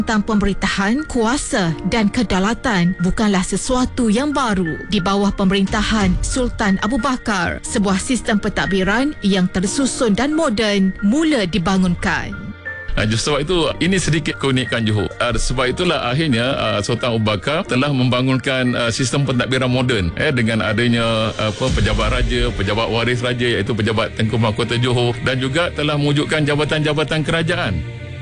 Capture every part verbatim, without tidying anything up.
Tentang pemerintahan, kuasa dan kedaulatan bukanlah sesuatu yang baru. Di bawah pemerintahan Sultan Abu Bakar, sebuah sistem pentadbiran yang tersusun dan moden mula dibangunkan. Uh, justru sebab itu ini sedikit keunikan Johor. Uh, sebab itulah akhirnya uh, Sultan Abu Bakar telah membangunkan uh, sistem pentadbiran moden eh, dengan adanya uh, apa pejabat raja, pejabat waris raja iaitu pejabat Tengku Mahkota Johor, dan juga telah mewujudkan jabatan-jabatan kerajaan.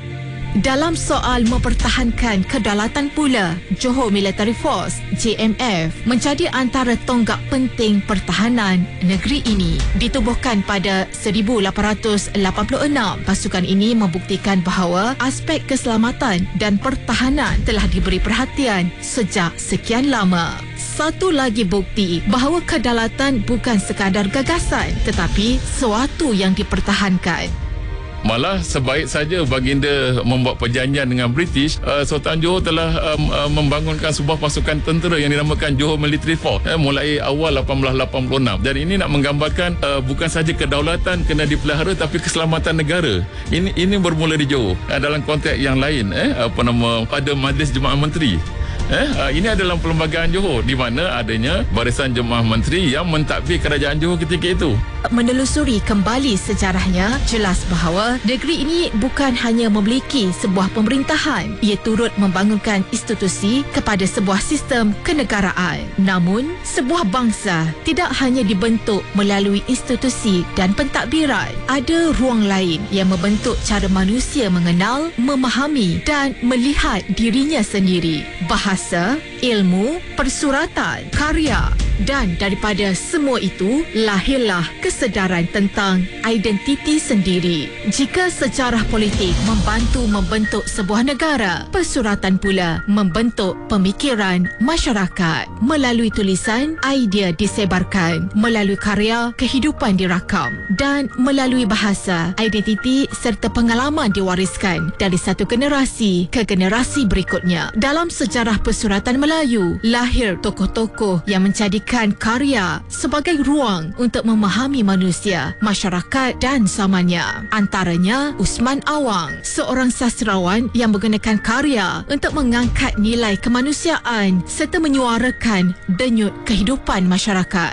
Dalam soal mempertahankan kedaulatan pula, Johor Military Force J M F menjadi antara tonggak penting pertahanan negeri ini. Ditubuhkan pada seribu lapan ratus lapan puluh enam, pasukan ini membuktikan bahawa aspek keselamatan dan pertahanan telah diberi perhatian sejak sekian lama. Satu lagi bukti bahawa kedaulatan bukan sekadar gagasan tetapi sesuatu yang dipertahankan. Malah sebaik saja baginda membuat perjanjian dengan British, uh, Sultan Johor telah um, uh, membangunkan sebuah pasukan tentera yang dinamakan Johor Military Force eh, mulai awal lapan belas lapan puluh enam. Dan ini nak menggambarkan uh, bukan saja kedaulatan kena dipelihara tapi keselamatan negara. Ini ini bermula di Johor. Uh, dalam konteks yang lain eh apa nama pada Majlis Jemaah Menteri. Eh, uh, ini adalah perlembagaan Johor di mana adanya Barisan Jemaah Menteri yang mentadbir kerajaan Johor ketika itu. Menelusuri kembali sejarahnya, jelas bahawa negeri ini bukan hanya memiliki sebuah pemerintahan, ia turut membangunkan institusi kepada sebuah sistem kenegaraan. Namun, sebuah bangsa tidak hanya dibentuk melalui institusi dan pentadbiran. Ada ruang lain yang membentuk cara manusia mengenal, memahami dan melihat dirinya sendiri. Bahasa, ilmu, persuratan, karya. Dan daripada semua itu, lahirlah kesedaran tentang identiti sendiri. Jika sejarah politik membantu membentuk sebuah negara, persuratan pula membentuk pemikiran masyarakat. Melalui tulisan, idea disebarkan. Melalui karya, kehidupan dirakam. Dan melalui bahasa, identiti serta pengalaman diwariskan dari satu generasi ke generasi berikutnya. Dalam sejarah persuratan Melayu, lahir tokoh-tokoh yang menjadikan karya sebagai ruang untuk memahami manusia, masyarakat dan zamannya. Antaranya Usman Awang, seorang sastrawan yang menggunakan karya untuk mengangkat nilai kemanusiaan serta menyuarakan denyut kehidupan masyarakat.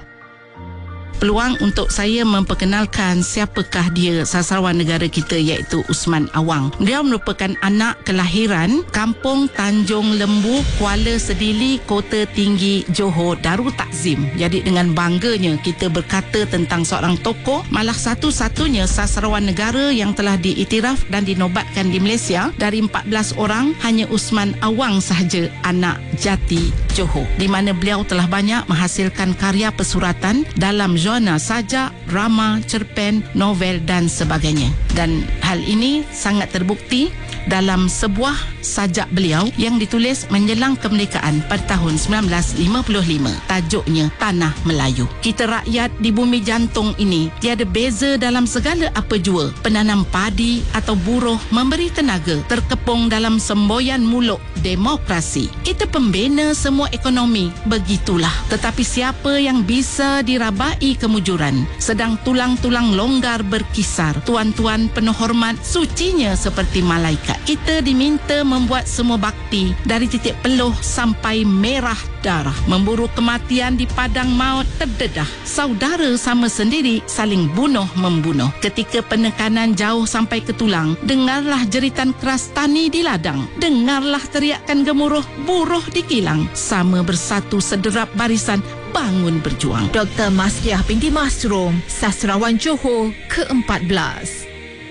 Peluang untuk saya memperkenalkan siapakah dia sastrawan negara kita iaitu Usman Awang. Dia merupakan anak kelahiran Kampung Tanjung Lembu, Kuala Sedili, Kota Tinggi, Johor Darul Takzim. Jadi dengan bangganya kita berkata tentang seorang tokoh, malah satu-satunya sastrawan negara yang telah diiktiraf dan dinobatkan di Malaysia. Dari empat belas orang, hanya Usman Awang sahaja anak jati Johor, di mana beliau telah banyak menghasilkan karya persuratan dalam zona sajak, drama, cerpen, novel dan sebagainya. Dan hal ini sangat terbukti dalam sebuah sajak beliau yang ditulis menjelang kemerdekaan pada tahun sembilan belas lima puluh lima. Tajuknya Tanah Melayu. Kita rakyat di bumi jantung ini tiada beza dalam segala apa jua. Penanam padi atau buruh memberi tenaga, terkepung dalam semboyan muluk demokrasi. Kita pembina semua ekonomi, begitulah. Tetapi siapa yang bisa dirabai kemujuran, sedang tulang-tulang longgar berkisar, tuan-tuan penuh hormat, sucinya seperti malaikat. Kita diminta membuat semua bakti dari titik peluh sampai merah darah, memburu kematian di padang maut terdedah. Saudara sama sendiri saling bunuh-membunuh. Ketika penekanan jauh sampai ke tulang, dengarlah jeritan keras tani di ladang, dengarlah teriakan gemuruh buruh di kilang. Sama bersatu sederap barisan bangun berjuang. Doktor Masriah binti Masrum, sastrawan Johor ke empat belas.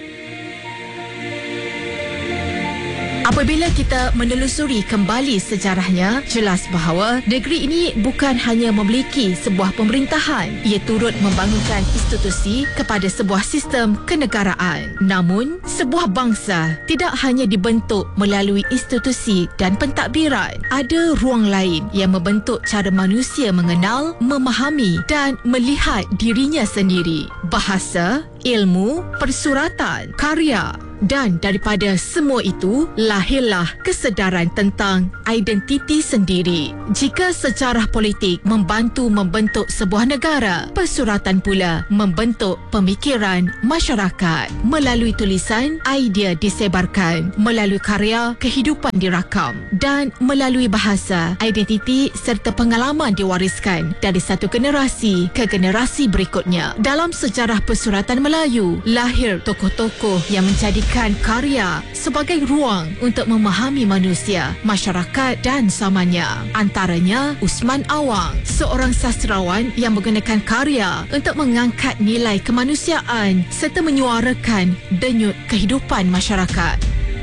Apabila kita menelusuri kembali sejarahnya, jelas bahawa negeri ini bukan hanya memiliki sebuah pemerintahan, ia turut membangunkan institusi kepada sebuah sistem kenegaraan. Namun, sebuah bangsa tidak hanya dibentuk melalui institusi dan pentadbiran. Ada ruang lain yang membentuk cara manusia mengenal, memahami dan melihat dirinya sendiri. Bahasa, ilmu, persuratan, karya. Dan daripada semua itu, lahirlah kesedaran tentang identiti sendiri. Jika sejarah politik membantu membentuk sebuah negara, persuratan pula membentuk pemikiran masyarakat. Melalui tulisan, idea disebarkan. Melalui karya, kehidupan dirakam. Dan melalui bahasa, identiti serta pengalaman diwariskan dari satu generasi ke generasi berikutnya. Dalam sejarah persuratan Melayu, lahir tokoh-tokoh yang menjadikan karya sebagai ruang untuk memahami manusia, masyarakat dan zamannya. Antaranya Usman Awang, seorang sastrawan yang menggunakan karya untuk mengangkat nilai kemanusiaan serta menyuarakan denyut kehidupan masyarakat.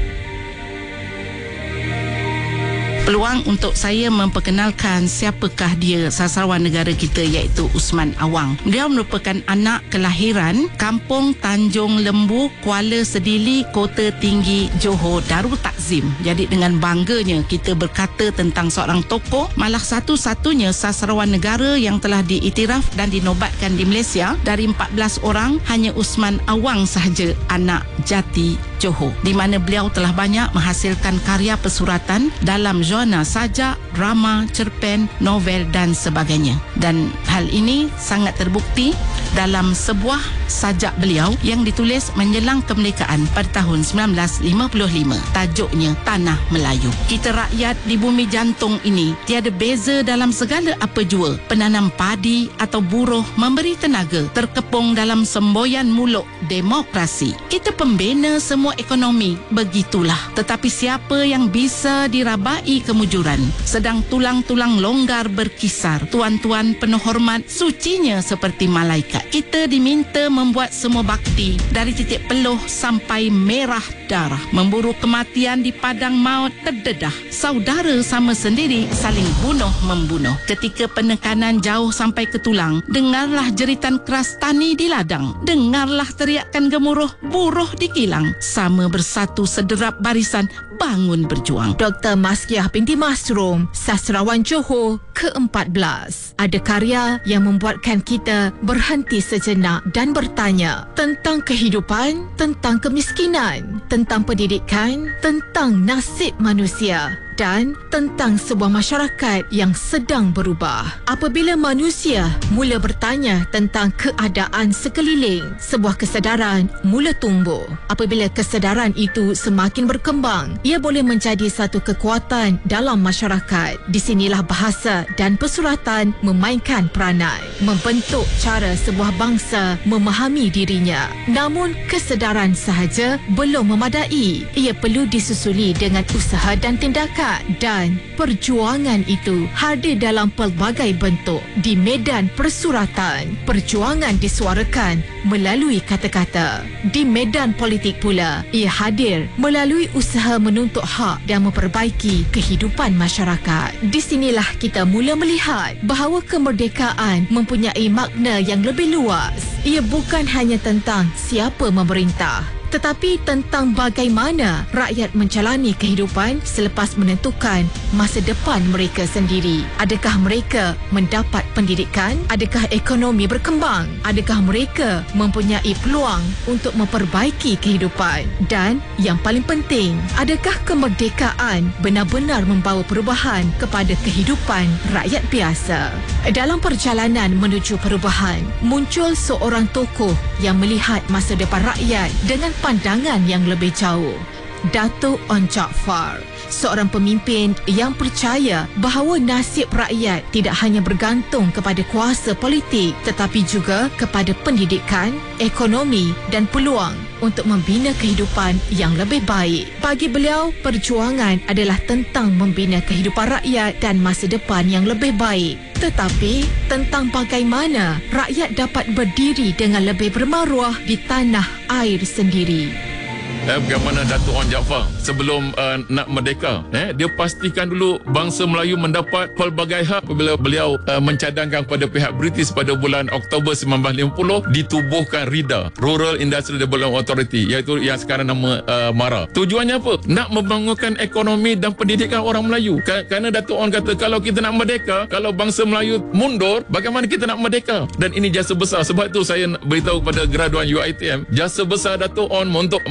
Peluang untuk saya memperkenalkan siapakah dia sastrawan negara kita iaitu Usman Awang. Dia merupakan anak kelahiran Kampung Tanjung Lembu, Kuala Sedili, Kota Tinggi, Johor Darul Takzim. Jadi dengan bangganya kita berkata tentang seorang tokoh, malah satu-satunya sastrawan negara yang telah diiktiraf dan dinobatkan di Malaysia. Dari empat belas orang, hanya Usman Awang sahaja anak jati Johor, di mana beliau telah banyak menghasilkan karya persuratan dalam zona sajak, drama, cerpen, novel dan sebagainya. Dan hal ini sangat terbukti dalam sebuah sajak beliau yang ditulis menjelang kemerdekaan pada tahun sembilan belas lima puluh lima. Tajuknya Tanah Melayu. Kita rakyat di bumi jantung ini tiada beza dalam segala apa jua. Penanam padi atau buruh memberi tenaga, terkepung dalam semboyan muluk demokrasi. Kita pembina semua ekonomi, begitulah. Tetapi siapa yang bisa dirabai kemujuran, sedang tulang-tulang longgar berkisar, tuan-tuan penuh hormat, sucinya seperti malaikat. Kita diminta membuat semua bakti, dari titik peluh sampai merah darah, memburu kematian di padang maut terdedah. Saudara sama sendiri saling bunuh-membunuh. Ketika penekanan jauh sampai ke tulang, dengarlah jeritan keras tani di ladang, dengarlah teriakan gemuruh buruh di kilang. Sama bersatu sederap barisan, bangun berjuang. Doktor Maskiah binti Masrum, sastrawan Johor keempat belas. Ada karya yang membuatkan kita berhenti sejenak dan bertanya tentang kehidupan, tentang kemiskinan, tentang pendidikan, tentang nasib manusia dan tentang sebuah masyarakat yang sedang berubah. Apabila manusia mula bertanya tentang keadaan sekeliling, sebuah kesedaran mula tumbuh. Apabila kesedaran itu semakin berkembang, ia boleh menjadi satu kekuatan dalam masyarakat. Di sinilah bahasa dan persuratan memainkan peranan, membentuk cara sebuah bangsa memahami dirinya. Namun kesedaran sahaja belum memadai. Ia perlu disusuli dengan usaha dan tindakan. Dan perjuangan itu hadir dalam pelbagai bentuk. Di medan persuratan, perjuangan disuarakan melalui kata-kata. Di medan politik pula, ia hadir melalui usaha menuntut hak dan memperbaiki kehidupan masyarakat. Di sinilah kita mula melihat bahawa kemerdekaan mempunyai makna yang lebih luas. Ia bukan hanya tentang siapa memerintah, tetapi tentang bagaimana rakyat menjalani kehidupan selepas menentukan masa depan mereka sendiri. Adakah mereka mendapat pendidikan? Adakah ekonomi berkembang? Adakah mereka mempunyai peluang untuk memperbaiki kehidupan? Dan yang paling penting, adakah kemerdekaan benar-benar membawa perubahan kepada kehidupan rakyat biasa? Dalam perjalanan menuju perubahan, muncul seorang tokoh yang melihat masa depan rakyat dengan pandangan yang lebih jauh. Datuk Onn Jaafar, seorang pemimpin yang percaya bahawa nasib rakyat tidak hanya bergantung kepada kuasa politik, tetapi juga kepada pendidikan, ekonomi dan peluang untuk membina kehidupan yang lebih baik. Bagi beliau, perjuangan adalah tentang membina kehidupan rakyat dan masa depan yang lebih baik, tetapi tentang bagaimana rakyat dapat berdiri dengan lebih bermaruah di tanah air sendiri. Eh, bagaimana Datuk Onn Jaafar sebelum uh, nak merdeka, eh, dia pastikan dulu bangsa Melayu mendapat pelbagai hak. Apabila beliau uh, mencadangkan kepada pihak British pada bulan Oktober sembilan belas lima puluh, ditubuhkan RIDA, Rural Industrial Development Authority, iaitu yang sekarang nama uh, MARA. Tujuannya apa? Nak membangunkan ekonomi dan pendidikan orang Melayu. Kerana Datuk Onn kata, kalau kita nak merdeka, kalau bangsa Melayu mundur, bagaimana kita nak merdeka? Dan ini jasa besar. Sebab itu saya beritahu kepada graduan U I T M, jasa besar Datuk Onn untuk memandang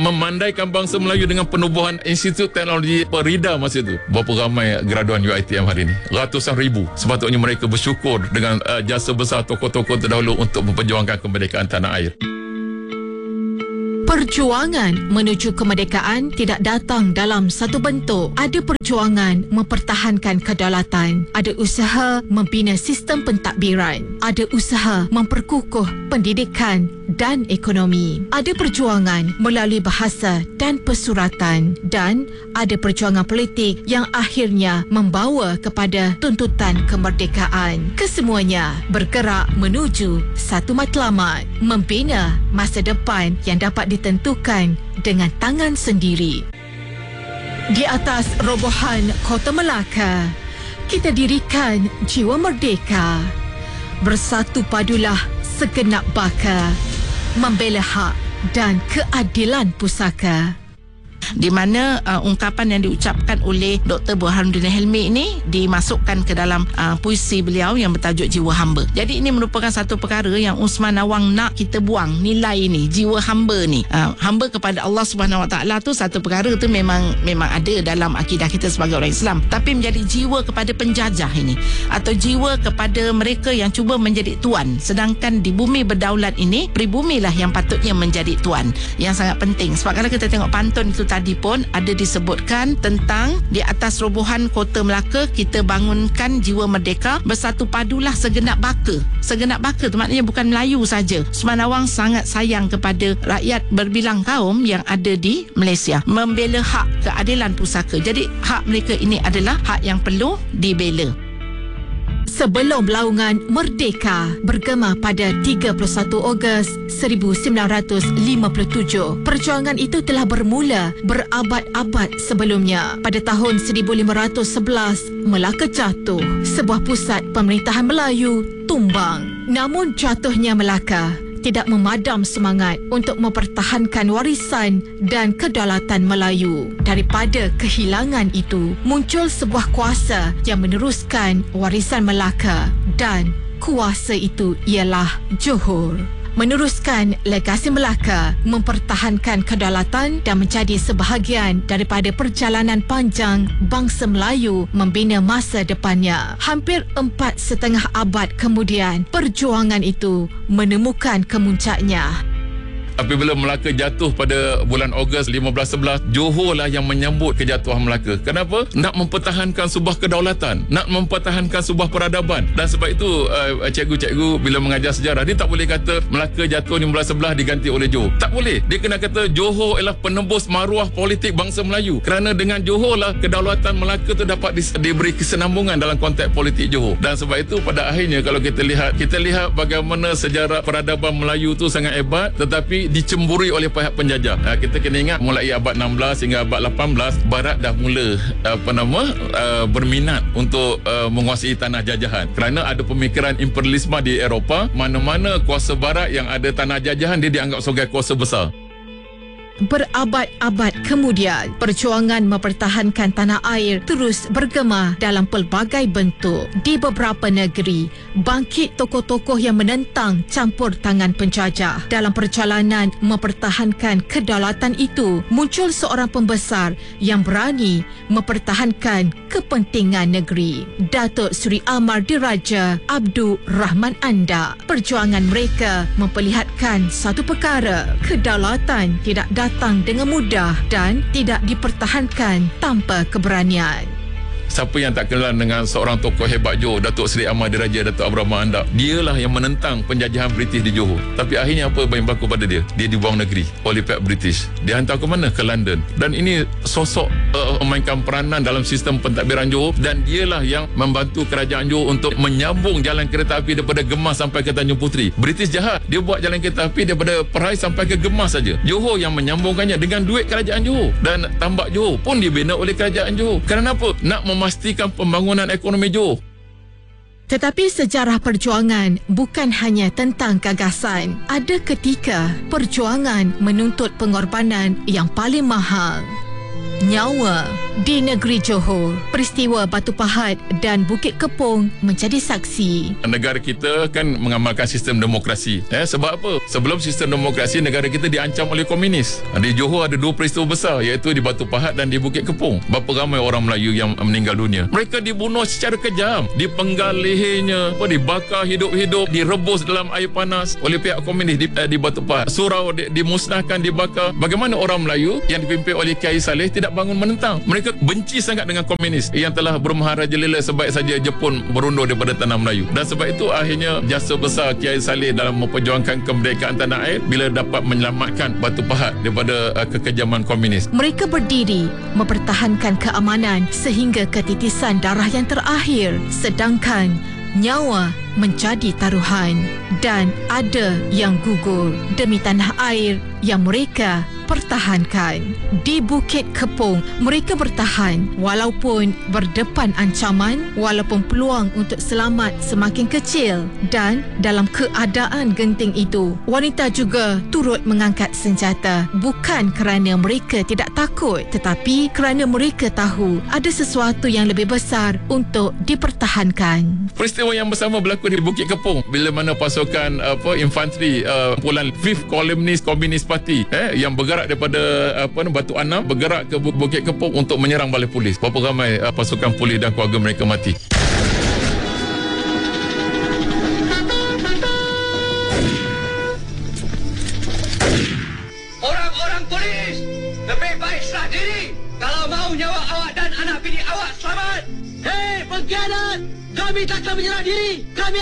memandaikan bangsa Melayu dengan penubuhan Institut Teknologi Perida masa itu. Berapa ramai graduan U I T M hari ini? Ratusan ribu. Sepatutnya mereka bersyukur dengan uh, jasa besar tokoh-tokoh terdahulu untuk memperjuangkan kemerdekaan tanah air. Perjuangan menuju kemerdekaan tidak datang dalam satu bentuk. Ada perjuangan mempertahankan kedaulatan, ada usaha membina sistem pentadbiran, ada usaha memperkukuh pendidikan dan ekonomi, ada perjuangan melalui bahasa dan persuratan, dan ada perjuangan politik yang akhirnya membawa kepada tuntutan kemerdekaan. Kesemuanya bergerak menuju satu matlamat, membina masa depan yang dapat ditentukan dengan tangan sendiri. Di atas robohan Kota Melaka, kita dirikan jiwa merdeka. Bersatu padulah segenap baka, membela hak dan keadilan pusaka. Di mana uh, ungkapan yang diucapkan oleh Doktor Burhanuddin Helmi ini dimasukkan ke dalam uh, puisi beliau yang bertajuk Jiwa Hamba. Jadi ini merupakan satu perkara yang Usman Awang nak kita buang nilai ini, jiwa hamba ni. Uh, hamba kepada Allah Subhanahu Wa Taala tu satu perkara tu memang memang ada dalam akidah kita sebagai orang Islam. Tapi menjadi jiwa kepada penjajah ini, atau jiwa kepada mereka yang cuba menjadi tuan, sedangkan di bumi berdaulat ini pribumi lah yang patutnya menjadi tuan. Yang sangat penting. Sebab kalau kita tengok pantun itu tadi pun ada disebutkan tentang di atas robohan Kota Melaka kita bangunkan jiwa merdeka, bersatu padulah segenap baka. Segenap baka tu maknanya bukan Melayu saja. Usman Awang sangat sayang kepada rakyat berbilang kaum yang ada di Malaysia, membela hak keadilan pusaka. Jadi hak mereka ini adalah hak yang perlu dibela. Sebelum laungan merdeka bergema pada tiga puluh satu Ogos seribu sembilan ratus lima puluh tujuh, perjuangan itu telah bermula berabad-abad sebelumnya. Pada tahun seribu lima ratus sebelas, Melaka jatuh. Sebuah pusat pemerintahan Melayu tumbang. Namun jatuhnya Melaka tidak memadam semangat untuk mempertahankan warisan dan kedaulatan Melayu. Daripada kehilangan itu, muncul sebuah kuasa yang meneruskan warisan Melaka, dan kuasa itu ialah Johor. Meneruskan legasi Melaka, mempertahankan kedaulatan dan menjadi sebahagian daripada perjalanan panjang bangsa Melayu membina masa depannya. Hampir empat setengah abad kemudian, perjuangan itu menemukan kemuncaknya. Apabila Melaka jatuh pada bulan Ogos lima belas sebelas, Johor lah yang menyambut kejatuhan Melaka. Kenapa? Nak mempertahankan sebuah kedaulatan, nak mempertahankan sebuah peradaban. Dan sebab itu uh, cikgu-cikgu bila mengajar sejarah, dia tak boleh kata Melaka jatuh lima belas sebelas diganti oleh Johor. Tak boleh. Dia kena kata Johor ialah penembus maruah politik bangsa Melayu. Kerana dengan Johor lah kedaulatan Melaka tu dapat di, diberi kesenambungan dalam konteks politik Johor. Dan sebab itu pada akhirnya kalau kita lihat, kita lihat bagaimana sejarah peradaban Melayu tu sangat hebat, tetapi dicemburi oleh pihak penjajah. Ha, kita kena ingat mulai abad enam belas hingga abad lapan belas, Barat dah mula apa nama uh, berminat untuk uh, menguasai tanah jajahan. Kerana ada pemikiran imperialisme di Eropah, mana-mana kuasa Barat yang ada tanah jajahan dia dianggap sebagai kuasa besar. Berabad-abad kemudian, perjuangan mempertahankan tanah air terus bergema dalam pelbagai bentuk. Di beberapa negeri, bangkit tokoh-tokoh yang menentang campur tangan penjajah. Dalam perjalanan mempertahankan kedaulatan itu, muncul seorang pembesar yang berani mempertahankan kepentingan negeri. Datuk Seri Amar Diraja Abdul Rahman Anda. Perjuangan mereka memperlihatkan satu perkara: kedaulatan tidak datang dengan mudah dan tidak dipertahankan tanpa keberanian. Siapa yang tak kenal dengan seorang tokoh hebat Johor, Datuk Seri Amar Diraja Datuk Abraham Anda. Dialah yang menentang penjajahan British di Johor. Tapi akhirnya apa yang berlaku pada dia? Dia dibuang negeri oleh pihak British. Dia hantar ke mana? Ke London. Dan ini sosok uh, memainkan peranan dalam sistem pentadbiran Johor, dan dialah yang membantu kerajaan Johor untuk menyambung jalan kereta api daripada Gemas sampai ke Tanjung Puteri. British jahat. Dia buat jalan kereta api daripada Perai sampai ke Gemas saja. Johor yang menyambungkannya dengan duit kerajaan Johor. Dan tambak Johor pun dibina oleh kerajaan Johor. Kerana apa? Nak memastikan pembangunan ekonomi Johor. Tetapi sejarah perjuangan bukan hanya tentang gagasan. Ada ketika perjuangan menuntut pengorbanan yang paling mahal: nyawa. Di negeri Johor, peristiwa Batu Pahat dan Bukit Kepong menjadi saksi. Negara kita kan mengamalkan sistem demokrasi. Eh, sebab apa? Sebelum sistem demokrasi, negara kita diancam oleh komunis. Di Johor ada dua peristiwa besar, iaitu di Batu Pahat dan di Bukit Kepong. Berapa ramai orang Melayu yang meninggal dunia. Mereka dibunuh secara kejam, dipenggal lehernya, apa, dibakar hidup-hidup, direbus dalam air panas oleh pihak komunis di, eh, di Batu Pahat. Surau di, dimusnahkan, dibakar. Bagaimana orang Melayu yang dipimpin oleh Kiai Saleh tidak bangun menentang? Mereka benci sangat dengan komunis yang telah bermaharajalela sebaik saja Jepun berundur daripada tanah Melayu. Dan sebab itu akhirnya jasa besar Kiai Saleh dalam memperjuangkan kemerdekaan tanah air bila dapat menyelamatkan Batu Pahat daripada uh, kekejaman komunis. Mereka berdiri mempertahankan keamanan sehingga ketitisan darah yang terakhir, sedangkan nyawa menjadi taruhan, dan ada yang gugur demi tanah air yang mereka pertahankan. Di Bukit Kepong, mereka bertahan walaupun berdepan ancaman, walaupun peluang untuk selamat semakin kecil, dan dalam keadaan genting itu, wanita juga turut mengangkat senjata, bukan kerana mereka tidak takut, tetapi kerana mereka tahu ada sesuatu yang lebih besar untuk dipertahankan. Peristiwa yang bersama berlaku di Bukit Kepong bila mana pasukan apa infanteri uh, kumpulan Fifth Columnist Communist Party eh yang bergerak daripada apa Batu Anam bergerak ke Bukit Kepong untuk menyerang balik polis. Berapa ramai uh, pasukan polis dan keluarga mereka mati. Orang-orang polis, lebih baik serah diri kalau mahu nyawa awak dan anak bini awak selamat. Hei pengkhianat, kami takkan menyerah diri. Kami